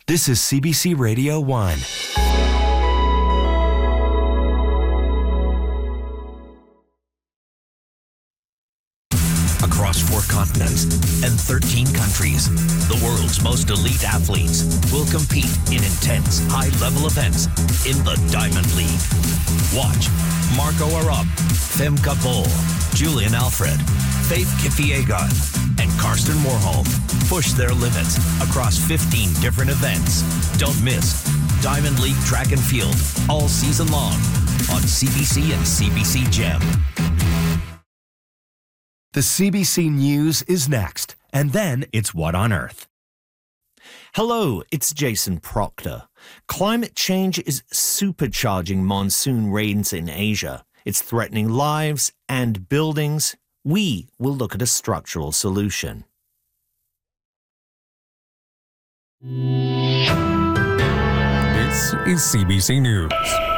This is CBC Radio 1. Across 4 continents and 13 countries, the world's most elite athletes will compete in intense, high-level events in the Diamond League. Watch Marco Arop, Femke Bol, Julian Alfred, Faith Kipyegon, and Karsten Warholm push their limits across 15 different events. Don't miss Diamond League Track and Field all season long on CBC and CBC Gem. The CBC News is next, and then it's What on Earth. Hello, it's Jason Proctor. Climate change is supercharging monsoon rains in Asia. It's threatening lives and buildings. We will look at a structural solution. This is CBC News.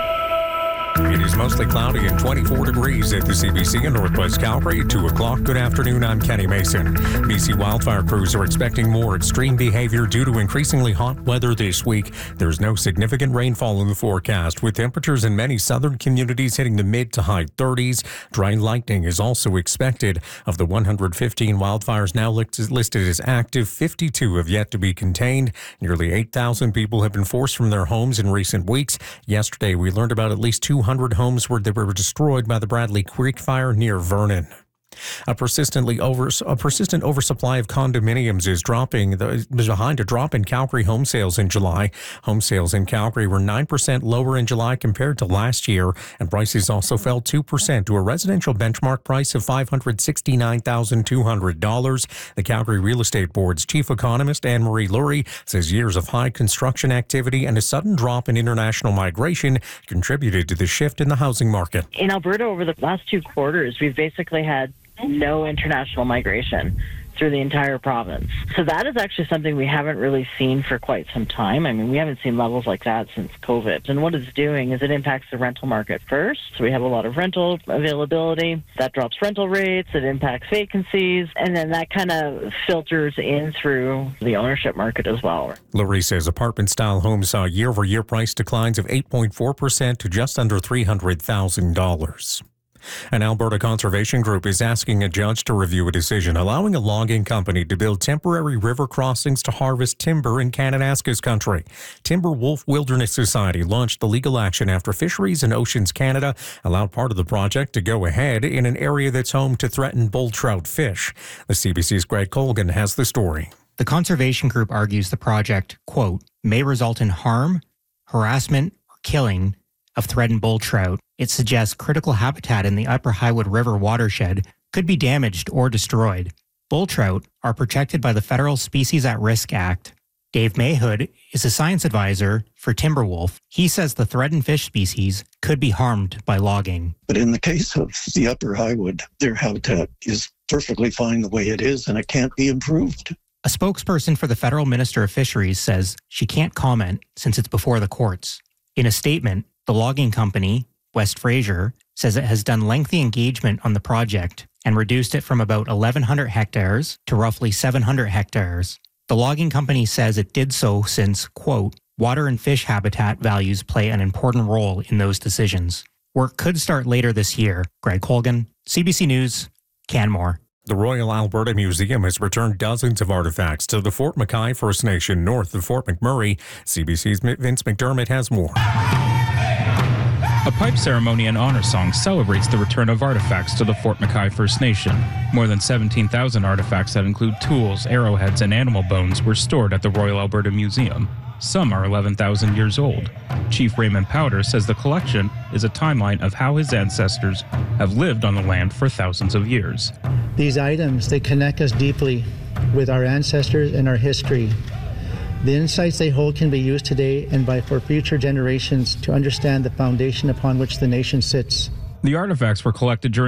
It is mostly cloudy and 24 degrees at the CBC in Northwest Calgary at 2 o'clock. Good afternoon, I'm Kenny Mason. BC wildfire crews are expecting more extreme behavior due to increasingly hot weather this week. There's no significant rainfall in the forecast, with temperatures in many southern communities hitting the mid to high 30s. Dry lightning is also expected. Of the 115 wildfires now listed as active, 52 have yet to be contained. Nearly 8,000 people have been forced from their homes in recent weeks. Yesterday, we learned about at least 200 homes that were destroyed by the Bradley Creek fire near Vernon. A persistent oversupply of condominiums is behind a drop in Calgary home sales in July. Home sales in Calgary were 9% lower in July compared to last year, and prices also fell 2% to a residential benchmark price of $569,200. The Calgary Real Estate Board's chief economist, Anne-Marie Lurie, says years of high construction activity and a sudden drop in international migration contributed to the shift in the housing market. In Alberta, over the last 2 quarters, we've basically had no international migration through the entire province. So that is actually something we haven't really seen for quite some time. I mean, we haven't seen levels like that since COVID. And what it's doing is it impacts the rental market first. So we have a lot of rental availability. That drops rental rates. It impacts vacancies. And then that kind of filters in through the ownership market as well. Lurie says apartment-style homes saw year-over-year price declines of 8.4% to just under $300,000. An Alberta conservation group is asking a judge to review a decision allowing a logging company to build temporary river crossings to harvest timber in Kananaskis country. Timber Wolf Wilderness Society launched the legal action after Fisheries and Oceans Canada allowed part of the project to go ahead in an area that's home to threatened bull trout fish. The CBC's Greg Colgan has the story. The conservation group argues the project, quote, may result in harm, harassment, or killing of threatened bull trout. It suggests critical habitat in the Upper Highwood River watershed could be damaged or destroyed. Bull trout are protected by the Federal Species at Risk Act. Dave Mayhood is a science advisor for Timberwolf. He says the threatened fish species could be harmed by logging. But in the case of the Upper Highwood, their habitat is perfectly fine the way it is, and it can't be improved. A spokesperson for the Federal Minister of Fisheries says she can't comment since it's before the courts. In a statement, the logging company, West Fraser, says it has done lengthy engagement on the project and reduced it from about 1,100 hectares to roughly 700 hectares. The logging company says it did so since, quote, water and fish habitat values play an important role in those decisions. Work could start later this year. Greg Colgan, CBC News, Canmore. The Royal Alberta Museum has returned dozens of artifacts to the Fort McKay First Nation north of Fort McMurray. CBC's Vince McDermott has more. A pipe ceremony and honor song celebrates the return of artifacts to the Fort McKay First Nation. More than 17,000 artifacts that include tools, arrowheads, and animal bones were stored at the Royal Alberta Museum. Some are 11,000 years old. Chief Raymond Powder says the collection is a timeline of how his ancestors have lived on the land for thousands of years. These items, they connect us deeply with our ancestors and our history. The insights they hold can be used today and for future generations to understand the foundation upon which the nation sits. The artifacts were collected during